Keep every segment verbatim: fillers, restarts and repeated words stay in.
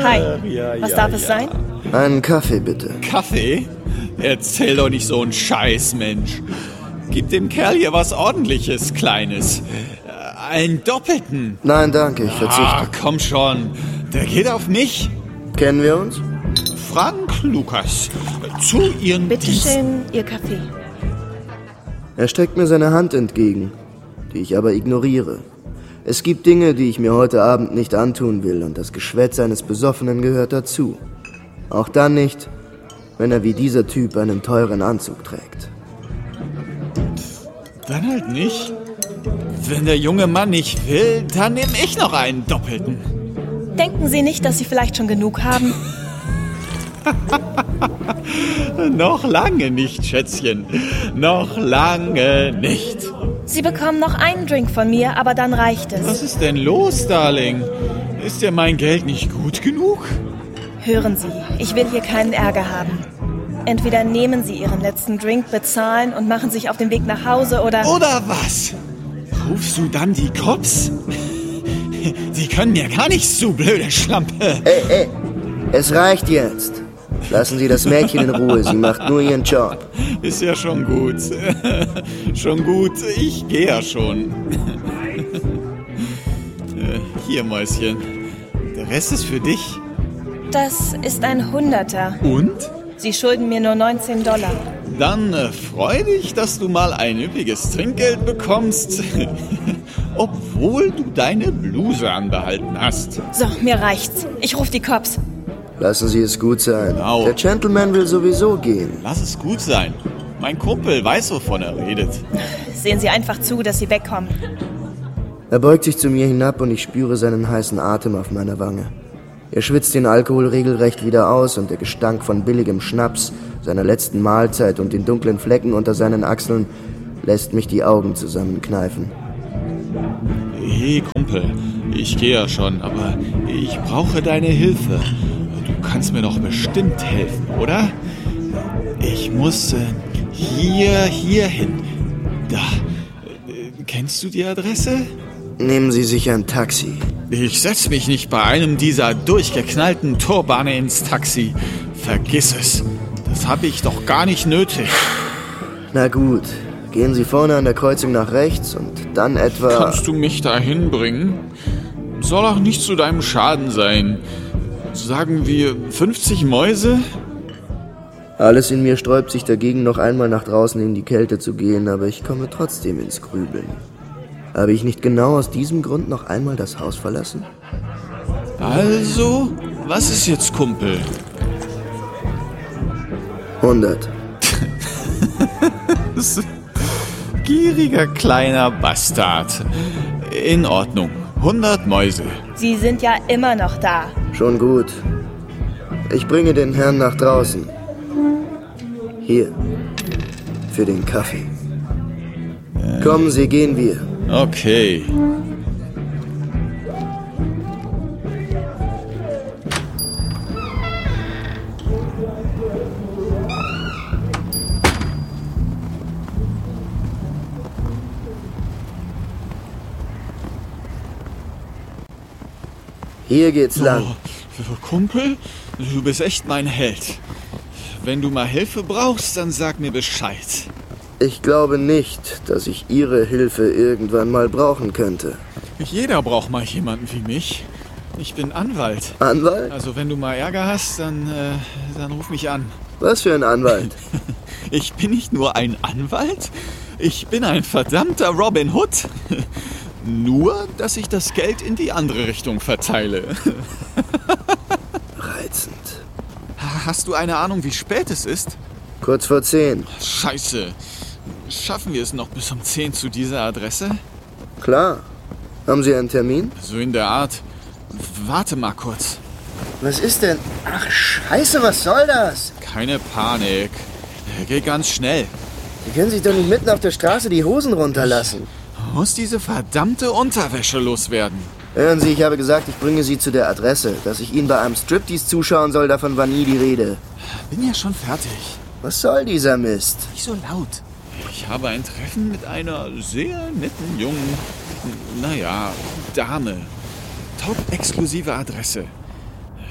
Hi, ja, was ja, darf es ja. sein? Einen Kaffee, bitte. Kaffee? Erzähl doch nicht so einen Scheiß, Mensch. Gib dem Kerl hier was Ordentliches, Kleines. Einen Doppelten. Nein, danke, ich verzichte. Ah, komm schon. Der geht auf mich. Kennen wir uns? Frank Lukas. Zu Ihren Bitte Diensten. schön, Ihr Kaffee. Er streckt mir seine Hand entgegen, die ich aber ignoriere. Es gibt Dinge, die ich mir heute Abend nicht antun will, und das Geschwätz eines Besoffenen gehört dazu. Auch dann nicht, wenn er wie dieser Typ einen teuren Anzug trägt. Dann halt nicht. Wenn der junge Mann nicht will, dann nehme ich noch einen Doppelten. Denken Sie nicht, dass Sie vielleicht schon genug haben? Noch lange nicht, Schätzchen. Noch lange nicht. Sie bekommen noch einen Drink von mir, aber dann reicht es. Was ist denn los, Darling? Ist dir mein Geld nicht gut genug? Hören Sie, ich will hier keinen Ärger haben. Entweder nehmen Sie Ihren letzten Drink, bezahlen und machen sich auf den Weg nach Hause oder... Oder was? Rufst du dann die Cops? Sie können mir gar nichts zu, blöde Schlampe. Ey, ey, es reicht jetzt. Lassen Sie das Mädchen in Ruhe, sie macht nur ihren Job. Ist ja schon gut. Schon gut, ich gehe ja schon. Hier, Mäuschen. Der Rest ist für dich. Das ist ein Hunderter. Und? Sie schulden mir nur neunzehn Dollar. Dann äh, freu dich, dass du mal ein üppiges Trinkgeld bekommst. Obwohl du deine Bluse anbehalten hast. So, mir reicht's. Ich rufe die Cops. Lassen Sie es gut sein. Genau. Der Gentleman will sowieso gehen. Lass es gut sein. Mein Kumpel weiß, wovon er redet. Sehen Sie einfach zu, dass Sie wegkommen. Er beugt sich zu mir hinab und ich spüre seinen heißen Atem auf meiner Wange. Er schwitzt den Alkohol regelrecht wieder aus und der Gestank von billigem Schnaps, seiner letzten Mahlzeit und den dunklen Flecken unter seinen Achseln lässt mich die Augen zusammenkneifen. Hey, Kumpel, ich gehe ja schon, aber ich brauche deine Hilfe. Du kannst mir doch bestimmt helfen, oder? Ich muss äh, hier, hier hin. Da. Äh, kennst du die Adresse? Nehmen Sie sich ein Taxi. Ich setz mich nicht bei einem dieser durchgeknallten Turbane ins Taxi. Vergiss es. Das habe ich doch gar nicht nötig. Na gut, gehen Sie vorne an der Kreuzung nach rechts und dann etwa... Kannst du mich dahin bringen? Soll auch nicht zu deinem Schaden sein. Sagen wir fünfzig Mäuse? Alles in mir sträubt sich dagegen, noch einmal nach draußen in die Kälte zu gehen, aber ich komme trotzdem ins Grübeln. Habe ich nicht genau aus diesem Grund noch einmal das Haus verlassen? Also, was ist jetzt, Kumpel? hundert. Gieriger kleiner Bastard. In Ordnung. hundert Mäuse. Sie sind ja immer noch da. Schon gut. Ich bringe den Herrn nach draußen. Hier. Für den Kaffee. Kommen Sie, gehen wir. Okay. Hier geht's lang. Oh, Kumpel, du bist echt mein Held. Wenn du mal Hilfe brauchst, dann sag mir Bescheid. Ich glaube nicht, dass ich Ihre Hilfe irgendwann mal brauchen könnte. Jeder braucht mal jemanden wie mich. Ich bin Anwalt. Anwalt? Also wenn du mal Ärger hast, dann, äh, dann ruf mich an. Was für ein Anwalt? Ich bin nicht nur ein Anwalt, ich bin ein verdammter Robin Hood. Nur, dass ich das Geld in die andere Richtung verteile. Reizend. Hast du eine Ahnung, wie spät es ist? Kurz vor zehn. Scheiße. Schaffen wir es noch bis um zehn zu dieser Adresse? Klar. Haben Sie einen Termin? So in der Art. Warte mal kurz. Was ist denn? Ach, scheiße, was soll das? Keine Panik. Geh ganz schnell. Sie können sich doch nicht mitten auf der Straße die Hosen runterlassen. Muss diese verdammte Unterwäsche loswerden. Hören Sie, ich habe gesagt, ich bringe Sie zu der Adresse. Dass ich Ihnen bei einem Striptease zuschauen soll, davon war nie die Rede. Bin ja schon fertig. Was soll dieser Mist? Nicht so laut. Ich habe ein Treffen mit einer sehr netten jungen, naja, Dame. Top-exklusive Adresse.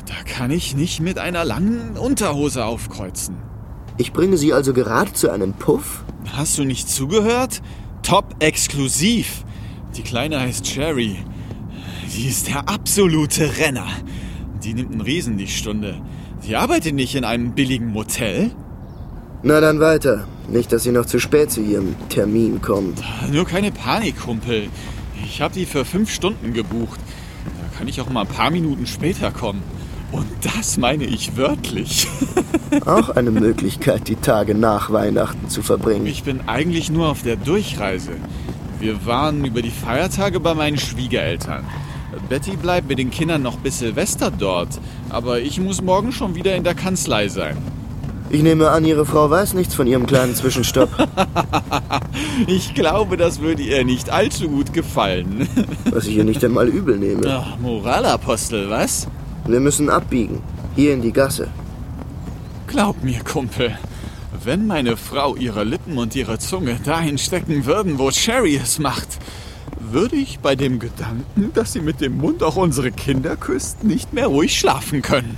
Da kann ich nicht mit einer langen Unterhose aufkreuzen. Ich bringe Sie also gerade zu einem Puff? Hast du nicht zugehört? Top exklusiv. Die Kleine heißt Sherry. Sie ist der absolute Renner. Die nimmt einen Riesen die Stunde. Sie arbeitet nicht in einem billigen Motel. Na dann weiter. Nicht, dass sie noch zu spät zu ihrem Termin kommt. Nur keine Panik, Kumpel. Ich habe die für fünf Stunden gebucht. Da kann ich auch mal ein paar Minuten später kommen. Und das meine ich wörtlich. Auch eine Möglichkeit, die Tage nach Weihnachten zu verbringen. Ich bin eigentlich nur auf der Durchreise. Wir waren über die Feiertage bei meinen Schwiegereltern. Betty bleibt mit den Kindern noch bis Silvester dort. Aber ich muss morgen schon wieder in der Kanzlei sein. Ich nehme an, Ihre Frau weiß nichts von Ihrem kleinen Zwischenstopp. Ich glaube, das würde ihr nicht allzu gut gefallen. Was ich ihr nicht einmal übel nehme. Ach, Moralapostel, was? Wir müssen abbiegen. Hier in die Gasse. Glaub mir, Kumpel. Wenn meine Frau ihre Lippen und ihre Zunge dahin stecken würden, wo Sherry es macht, würde ich bei dem Gedanken, dass sie mit dem Mund auch unsere Kinder küsst, nicht mehr ruhig schlafen können.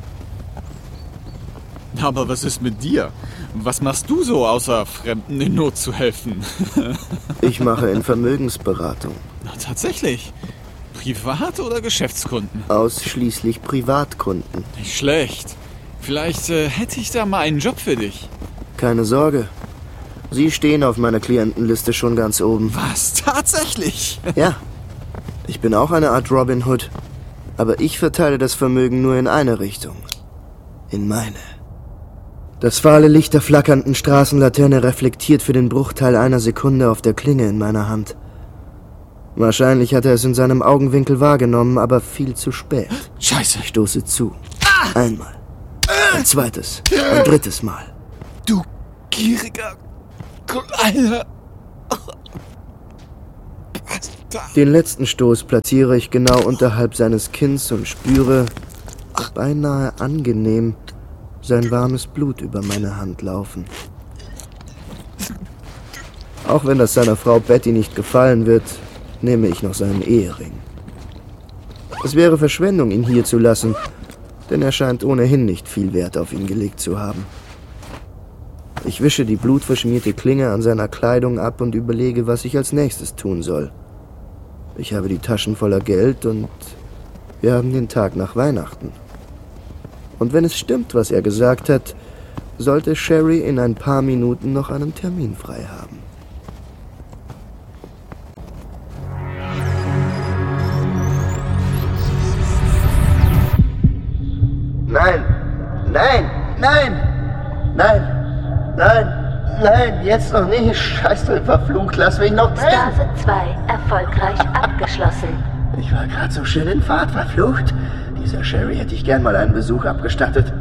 Aber was ist mit dir? Was machst du so, außer Fremden in Not zu helfen? Ich mache in Vermögensberatung. Na, tatsächlich? Privat- oder Geschäftskunden? Ausschließlich Privatkunden. Nicht schlecht. Vielleicht äh, hätte ich da mal einen Job für dich. Keine Sorge. Sie stehen auf meiner Klientenliste schon ganz oben. Was? Tatsächlich? Ja. Ich bin auch eine Art Robin Hood. Aber ich verteile das Vermögen nur in eine Richtung. In meine. Das fahle Licht der flackernden Straßenlaterne reflektiert für den Bruchteil einer Sekunde auf der Klinge in meiner Hand. Wahrscheinlich hat er es in seinem Augenwinkel wahrgenommen, aber viel zu spät. Scheiße. Ich stoße zu. Einmal. Ein zweites. Ein drittes Mal. Du gieriger Kleiner. Den letzten Stoß platziere ich genau unterhalb seines Kinns und spüre, beinahe angenehm, sein warmes Blut über meine Hand laufen. Auch wenn das seiner Frau Betty nicht gefallen wird, nehme ich noch seinen Ehering. Es wäre Verschwendung, ihn hier zu lassen, denn er scheint ohnehin nicht viel Wert auf ihn gelegt zu haben. Ich wische die blutverschmierte Klinge an seiner Kleidung ab und überlege, was ich als nächstes tun soll. Ich habe die Taschen voller Geld und wir haben den Tag nach Weihnachten. Und wenn es stimmt, was er gesagt hat, sollte Sherry in ein paar Minuten noch einen Termin frei haben. Nein, nein, nein, nein, nein, nein, jetzt noch nicht. Scheiße, verflucht, lass mich noch drin. Stase zwei erfolgreich abgeschlossen. Ich war gerade so schön in Fahrt, verflucht. Dieser Sherry hätte ich gern mal einen Besuch abgestattet.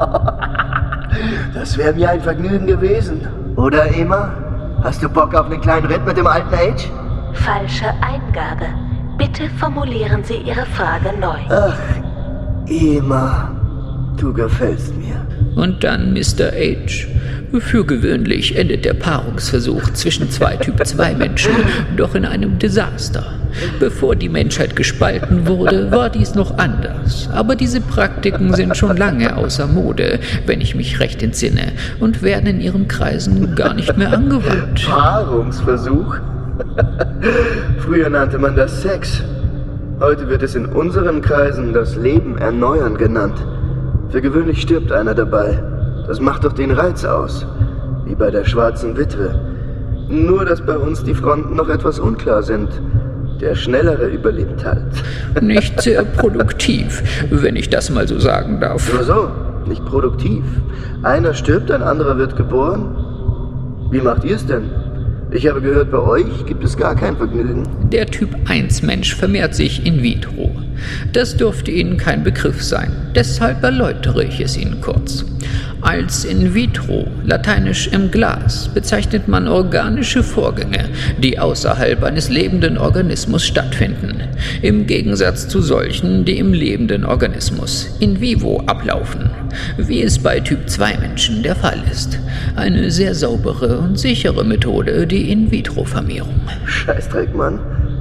Das wäre mir ein Vergnügen gewesen. Oder, Emma? Hast du Bock auf einen kleinen Ritt mit dem alten Age? Falsche Eingabe. Bitte formulieren Sie Ihre Frage neu. Ach, Emma, du gefällst mir. Und dann Mister H. Für gewöhnlich endet der Paarungsversuch zwischen zwei Typ zwei Menschen doch in einem Desaster. Bevor die Menschheit gespalten wurde, war dies noch anders. Aber diese Praktiken sind schon lange außer Mode, wenn ich mich recht entsinne, und werden in ihren Kreisen gar nicht mehr angewandt. Paarungsversuch? Früher nannte man das Sex. Heute wird es in unseren Kreisen das Leben erneuern genannt. Für gewöhnlich stirbt einer dabei. Das macht doch den Reiz aus. Wie bei der schwarzen Witwe. Nur, dass bei uns die Fronten noch etwas unklar sind. Der Schnellere überlebt halt. Nicht sehr produktiv, wenn ich das mal so sagen darf. Nur so, nicht produktiv. Einer stirbt, ein anderer wird geboren. Wie macht ihr es denn? Ich habe gehört, bei euch gibt es gar kein Vergnügen. Der Typ eins Mensch vermehrt sich in vitro. Das dürfte Ihnen kein Begriff sein, deshalb erläutere ich es Ihnen kurz. Als in vitro, lateinisch im Glas, bezeichnet man organische Vorgänge, die außerhalb eines lebenden Organismus stattfinden, im Gegensatz zu solchen, die im lebenden Organismus in vivo ablaufen, wie es bei Typ zwei Menschen der Fall ist. Eine sehr saubere und sichere Methode, die In-vitro-Vermehrung. Scheißdreck, Mann.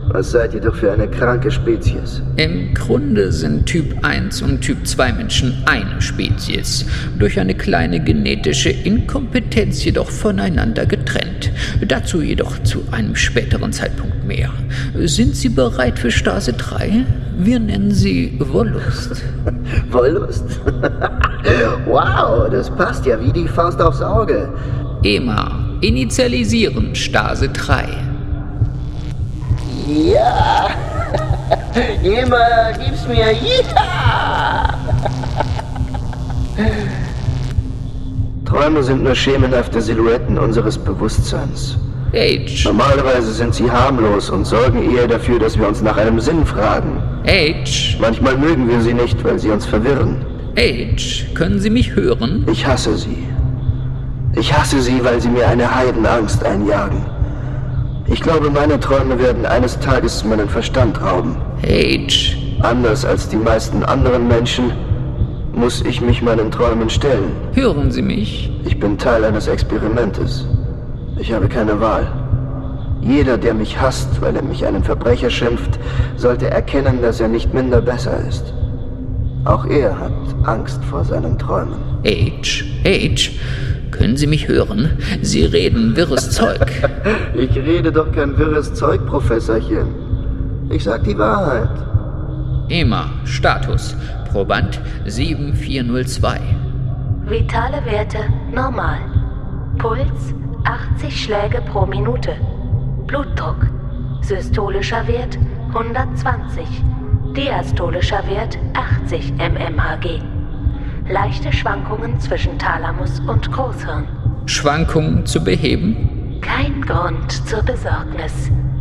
Was seid ihr doch für eine kranke Spezies? Im Grunde sind Typ eins und Typ zwei Menschen eine Spezies, durch eine kleine genetische Inkompetenz jedoch voneinander getrennt. Dazu jedoch zu einem späteren Zeitpunkt mehr. Sind Sie bereit für Stase drei? Wir nennen sie Wollust. Wollust? Wow, das passt ja wie die Faust aufs Auge. Ema, initialisieren Stase drei. Ja! Ema, gib's mir! Ja! Träume sind nur schemenhafte Silhouetten unseres Bewusstseins. Age. Normalerweise sind sie harmlos und sorgen eher dafür, dass wir uns nach einem Sinn fragen. Age. Manchmal mögen wir sie nicht, weil sie uns verwirren. Age, können Sie mich hören? Ich hasse sie. Ich hasse sie, weil sie mir eine Heidenangst einjagen. Ich glaube, meine Träume werden eines Tages meinen Verstand rauben. Age. Anders als die meisten anderen Menschen muss ich mich meinen Träumen stellen. Hören Sie mich? Ich bin Teil eines Experimentes. Ich habe keine Wahl. Jeder, der mich hasst, weil er mich einen Verbrecher schimpft, sollte erkennen, dass er nicht minder besser ist. Auch er hat Angst vor seinen Träumen. Age. Age. Können Sie mich hören? Sie reden wirres Zeug. Ich rede doch kein wirres Zeug, Professorchen. Ich sag die Wahrheit. Ema, Status. Proband sieben vier null zwei. Vitale Werte normal. Puls achtzig Schläge pro Minute. Blutdruck. Systolischer Wert hundertzwanzig. Diastolischer Wert achtzig mmHg. Leichte Schwankungen zwischen Thalamus und Großhirn. Schwankungen zu beheben? Kein Grund zur Besorgnis.